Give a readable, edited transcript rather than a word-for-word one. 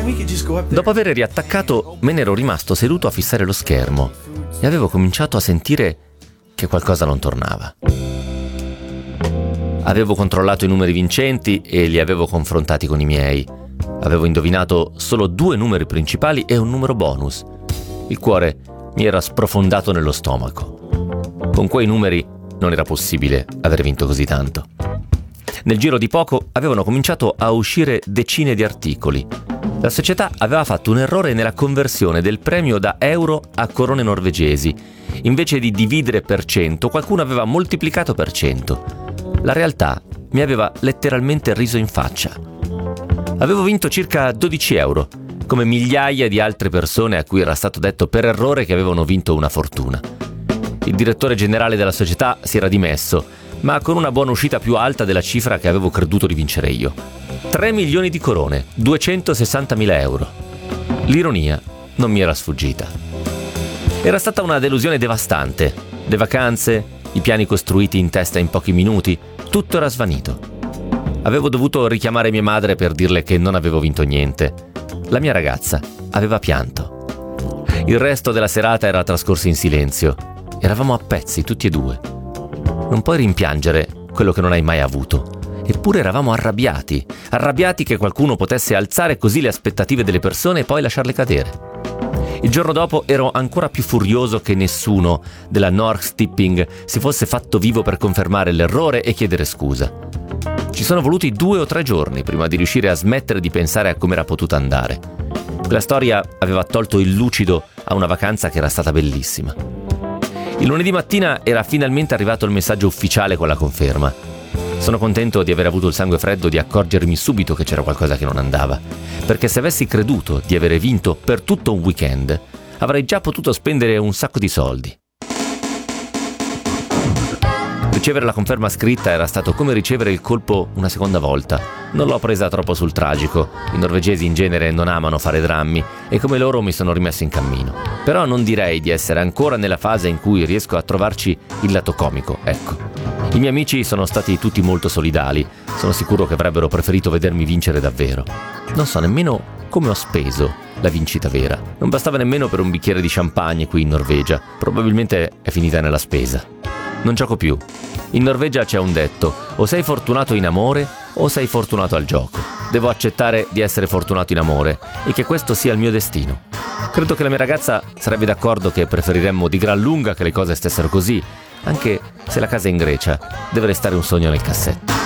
Dopo aver riattaccato, me ne ero rimasto seduto a fissare lo schermo e avevo cominciato a sentire che qualcosa non tornava. Avevo controllato i numeri vincenti e li avevo confrontati con i miei. Avevo indovinato solo 2 numeri principali e un numero bonus. Il cuore mi era sprofondato nello stomaco. Con quei numeri non era possibile aver vinto così tanto. Nel giro di poco avevano cominciato a uscire decine di articoli. La società aveva fatto un errore nella conversione del premio da euro a corone norvegesi. Invece di dividere per 100, qualcuno aveva moltiplicato per 100. La realtà mi aveva letteralmente riso in faccia. Avevo vinto circa 12 euro, come migliaia di altre persone a cui era stato detto per errore che avevano vinto una fortuna. Il direttore generale della società si era dimesso, ma con una buona uscita più alta della cifra che avevo creduto di vincere io. 3 milioni di corone, 260.000 euro. L'ironia non mi era sfuggita. Era stata una delusione devastante. Le vacanze, i piani costruiti in testa in pochi minuti, tutto era svanito. Avevo dovuto richiamare mia madre per dirle che non avevo vinto niente. La mia ragazza aveva pianto. Il resto della serata era trascorso in silenzio. Eravamo a pezzi, tutti e due. Non puoi rimpiangere quello che non hai mai avuto. Eppure eravamo arrabbiati che qualcuno potesse alzare così le aspettative delle persone e poi lasciarle cadere. Il giorno dopo ero ancora più furioso che nessuno della Norsk Tipping si fosse fatto vivo per confermare l'errore e chiedere scusa. Ci sono voluti 2 o 3 giorni prima di riuscire a smettere di pensare a come era potuta andare. Quella storia aveva tolto il lucido a una vacanza che era stata bellissima. Il lunedì mattina era finalmente arrivato il messaggio ufficiale con la conferma. Sono contento di aver avuto il sangue freddo di accorgermi subito che c'era qualcosa che non andava, perché se avessi creduto di avere vinto per tutto un weekend, avrei già potuto spendere un sacco di soldi. Ricevere la conferma scritta era stato come ricevere il colpo una seconda volta. Non l'ho presa troppo sul tragico. I norvegesi in genere non amano fare drammi e come loro mi sono rimesso in cammino. Però non direi di essere ancora nella fase in cui riesco a trovarci il lato comico, ecco. I miei amici sono stati tutti molto solidali. Sono sicuro che avrebbero preferito vedermi vincere davvero. Non so nemmeno come ho speso la vincita vera. Non bastava nemmeno per un bicchiere di champagne qui in Norvegia. Probabilmente è finita nella spesa. Non gioco più. In Norvegia c'è un detto: o sei fortunato in amore o sei fortunato al gioco. Devo accettare di essere fortunato in amore e che questo sia il mio destino. Credo che la mia ragazza sarebbe d'accordo che preferiremmo di gran lunga che le cose stessero così, anche se la casa in Grecia deve restare un sogno nel cassetto.